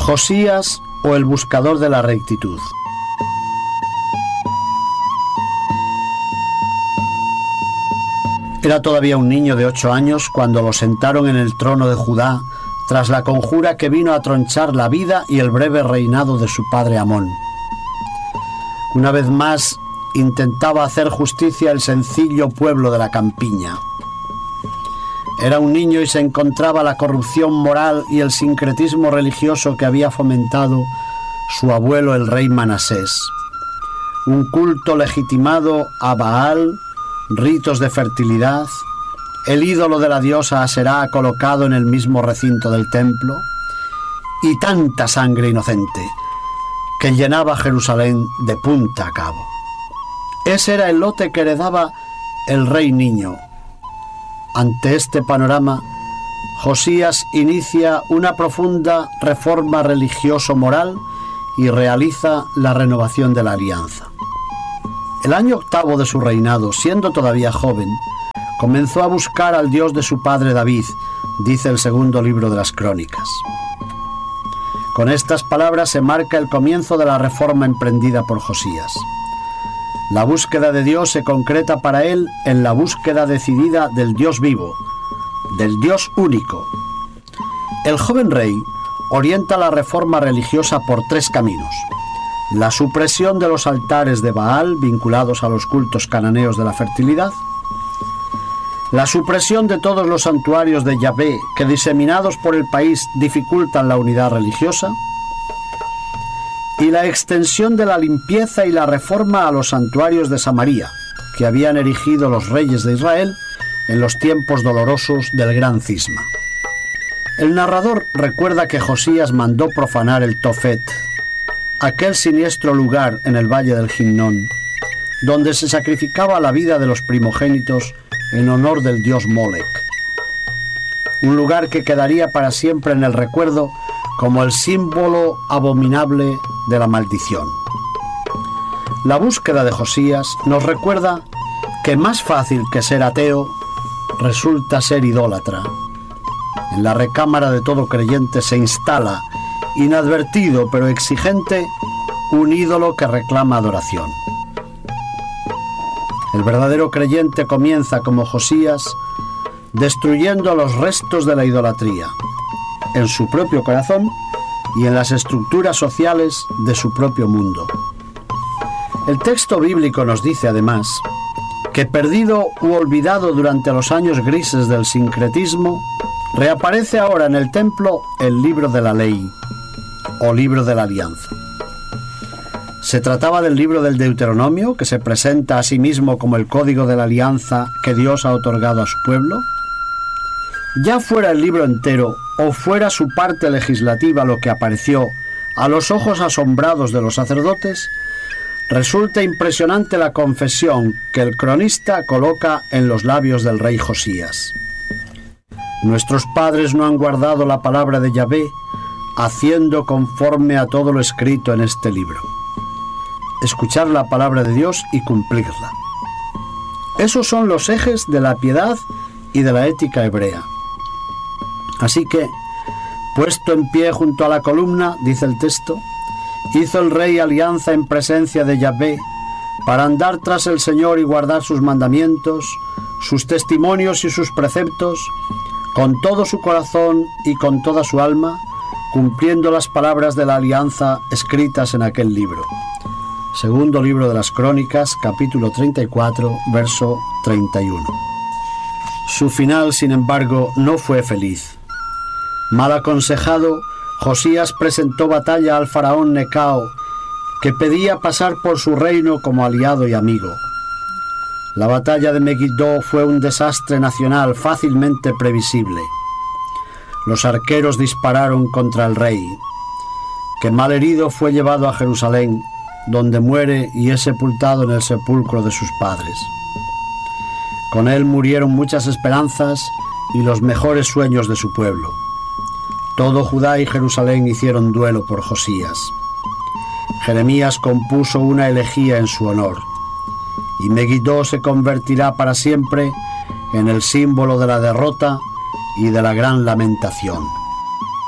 Josías o el buscador de la rectitud. Era todavía un niño de 8 años cuando lo sentaron en el trono de Judá tras la conjura que vino a tronchar la vida y el breve reinado de su padre Amón. Una vez más intentaba hacer justicia el sencillo pueblo de la campiña. Era un niño y se encontraba la corrupción moral y el sincretismo religioso que había fomentado su abuelo el rey Manasés. Un culto legitimado a Baal, ritos de fertilidad, el ídolo de la diosa Aserá colocado en el mismo recinto del templo, y tanta sangre inocente que llenaba Jerusalén de punta a cabo. Ese era el lote que heredaba el rey niño. Ante este panorama, Josías inicia una profunda reforma religioso-moral y realiza la renovación de la alianza. El año 8 de su reinado, siendo todavía joven, comenzó a buscar al Dios de su padre David, dice el segundo libro de las Crónicas. Con estas palabras se marca el comienzo de la reforma emprendida por Josías. La búsqueda de Dios se concreta para él en la búsqueda decidida del Dios vivo, del Dios único. El joven rey orienta la reforma religiosa por 3 caminos: la supresión de los altares de Baal vinculados a los cultos cananeos de la fertilidad, la supresión de todos los santuarios de Yahvé que diseminados por el país dificultan la unidad religiosa, y la extensión de la limpieza y la reforma a los santuarios de Samaria, que habían erigido los reyes de Israel en los tiempos dolorosos del gran cisma. El narrador recuerda que Josías mandó profanar el Tofet, aquel siniestro lugar en el valle del Ginnón, donde se sacrificaba la vida de los primogénitos en honor del dios Molec. Un lugar que quedaría para siempre en el recuerdo como el símbolo abominable de la maldición. La búsqueda de Josías nos recuerda que más fácil que ser ateo resulta ser idólatra. En la recámara de todo creyente se instala, inadvertido pero exigente, un ídolo que reclama adoración. El verdadero creyente comienza como Josías, destruyendo los restos de la idolatría en su propio corazón y en las estructuras sociales de su propio mundo. El texto bíblico nos dice además que perdido u olvidado durante los años grises del sincretismo, reaparece ahora en el templo el libro de la ley o libro de la alianza. Se trataba del libro del Deuteronomio, que se presenta a sí mismo como el código de la alianza que Dios ha otorgado a su pueblo. Ya fuera el libro entero o fuera su parte legislativa lo que apareció a los ojos asombrados de los sacerdotes, resulta impresionante la confesión que el cronista coloca en los labios del rey Josías. Nuestros padres no han guardado la palabra de Yahvé, haciendo conforme a todo lo escrito en este libro. Escuchar la palabra de Dios y cumplirla. Esos son los ejes de la piedad y de la ética hebrea. Así que, puesto en pie junto a la columna, dice el texto, hizo el rey alianza en presencia de Yahvé para andar tras el Señor y guardar sus mandamientos, sus testimonios y sus preceptos, con todo su corazón y con toda su alma, cumpliendo las palabras de la alianza escritas en aquel libro. Segundo libro de las Crónicas, capítulo 34, verso 31. Su final, sin embargo, no fue feliz. Mal aconsejado, Josías presentó batalla al faraón Necao, que pedía pasar por su reino como aliado y amigo. La batalla de Megiddo fue un desastre nacional fácilmente previsible. Los arqueros dispararon contra el rey, que malherido fue llevado a Jerusalén, donde muere y es sepultado en el sepulcro de sus padres. Con él murieron muchas esperanzas y los mejores sueños de su pueblo. Todo Judá y Jerusalén hicieron duelo por Josías. Jeremías compuso una elegía en su honor, y Megiddo se convertirá para siempre en el símbolo de la derrota y de la gran lamentación.